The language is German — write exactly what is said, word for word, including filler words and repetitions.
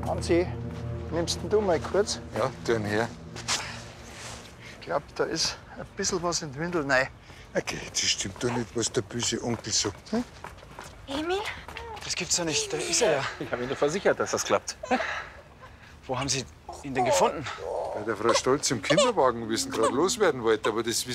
Hansi, nimmst denn du mal kurz? Ja, tun her. Ich glaube, da ist ein bisschen was in die Windel rein. Okay, das stimmt doch nicht, was der böse Onkel sagt. Hm? Emil? Das gibt's doch nicht. Da ist er ja. Ich habe Ihnen doch versichert, dass das klappt. Wo haben Sie ihn denn gefunden? Bei der Frau Stolz im Kinderwagen, wie sie ihn gerade loswerden wollte. Aber das